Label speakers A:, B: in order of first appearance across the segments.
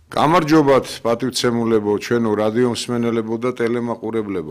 A: გამარჯობათ პატივცემულებო, ჩვენო რადიო მსმენელებო და ტელემაყურებლებო.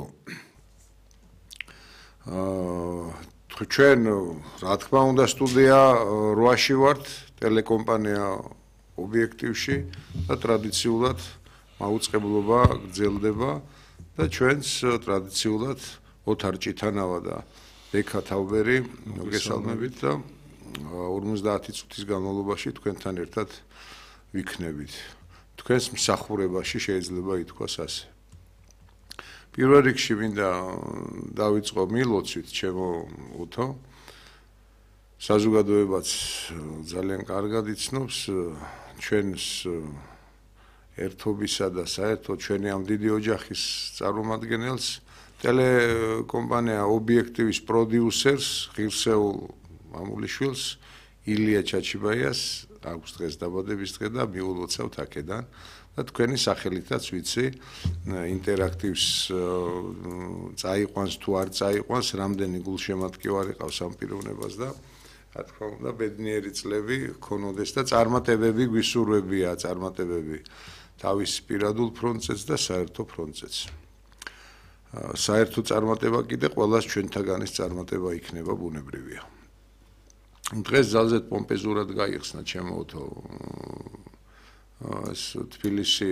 A: ჩვენ რა თქმა უნდა სტუდია 8-ში ვართ, ტელეკომპანია ობიექტივში და ტრადიციულად მაუწყებლობა გრძელდება და ჩვენს ტრადიციულად ოთარ ჭითანავა და ბექა თავბერი მოგესალმებით და 50 წუთის განმავლობაში თქვენთან ერთად ვიქნებით. თქვენს მსახურებაში შეიძლება ითქვას ასე. პირველ რიგში მინდა დავიწყო მილოცვით ჩემო უთო. საზოგადოებაც ძალიან კარგად იცნობს ჩვენს ერთობისა და საერთოდ ჩვენი ამ დიდი ოჯახის წარმომადგენელს, ტელეკომპანია ობიექტივის პროდიუსერს, ღირსეულ მამულიშვილს, ილია ჩაჩიბაიას, აქვს დღეს დაბადების დღე და მიულოცავთ აქედან და თქვენი სახელითაც ვიცი ინტერაქტივს წაიყვანს თუ არ წაიყვანს, რამდენი გულშემატკივარი ყავს ამ პიროვნებას და რა თქმა უნდა ბედნიერი წლები გქონოდეს და წარმატებები გვისურვებია, წარმატებები თავის პირადულ ფრონტზეც და საერთო ფრონტზეც. საერთო წარმატება კიდე ყველას ჩვენთაგანის წარმატება იქნება ბუნებრივია. დღეს ძალზედ პომპეზურად გაიხსნა ჩემო თბილისი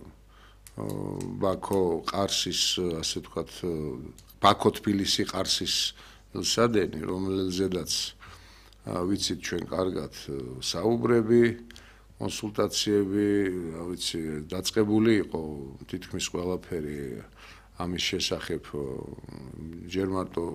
A: ბაქო ყარსის ასე ვთქვათ ბაქო თბილისი ყარსის ელსადენი, რომელზედაც ვიცით ჩვენ კარგად საუბრები, კონსულტაციები, რა ვიცი, დაწყებული იყო თითქმის ყველაფერი ამის შესახებ ჯერ მარტო